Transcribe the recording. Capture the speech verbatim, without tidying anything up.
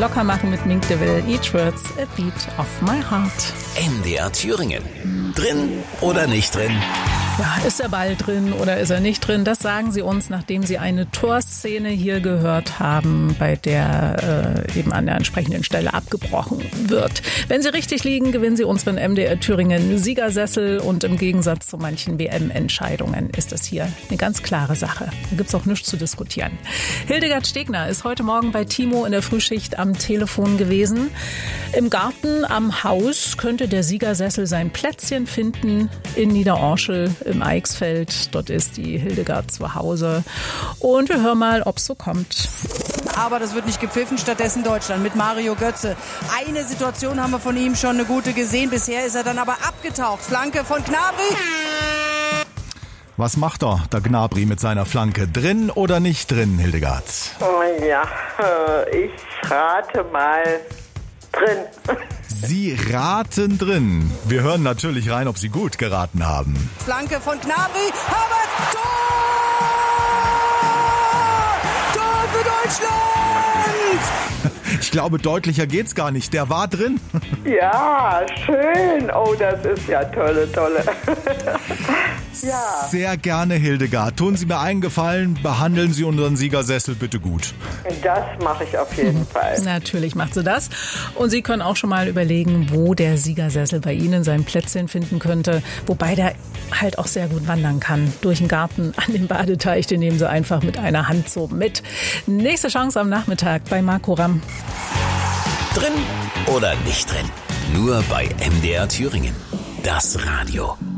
locker machen mit Mink DeVille. Each word's a beat of my heart. M D R Thüringen. Drin oder nicht drin? Ja, ist der Ball drin oder ist er nicht drin? Das sagen Sie uns, nachdem Sie eine Torszene hier gehört haben, bei der äh, eben an der entsprechenden Stelle abgebrochen wird. Wenn Sie richtig liegen, gewinnen Sie unseren M D R Thüringen Siegersessel und im Gegensatz zu manchen W M-Entscheidungen ist das hier eine ganz klare Sache. Da gibt's auch nichts zu diskutieren. Hildegard Stegner ist heute Morgen bei Timo in der Frühschicht am Telefon gewesen. Im Garten am Haus könnte der Siegersessel sein Plätzchen finden in Niederorschel im Eichsfeld. Dort ist die Hildegard zu Hause. Und wir hören mal, ob es so kommt. Aber das wird nicht gepfiffen, stattdessen Deutschland mit Mario Götze. Eine Situation haben wir von ihm schon eine gute gesehen. Bisher ist er dann aber abgetaucht. Flanke von Gnabry. Was macht er, der Gnabry, mit seiner Flanke? Drin oder nicht drin, Hildegard? Ja, ich rate mal drin. Sie raten drin. Wir hören natürlich rein, ob Sie gut geraten haben. Flanke von Gnabry. Havertz. Tor! Tor für Deutschland! Ich glaube, deutlicher geht's gar nicht. Der war drin. Ja, schön. Oh, das ist ja tolle, tolle. Ja. Sehr gerne, Hildegard. Tun Sie mir einen Gefallen, behandeln Sie unseren Siegersessel bitte gut. Das mache ich auf jeden Fall. Natürlich macht sie das. Und Sie können auch schon mal überlegen, wo der Siegersessel bei Ihnen sein Plätzchen finden könnte. Wobei der halt auch sehr gut wandern kann. Durch den Garten, an den Badeteich, den nehmen Sie einfach mit einer Hand so mit. Nächste Chance am Nachmittag bei Marco Ramm. Drin oder nicht drin? Nur bei M D R Thüringen. Das Radio.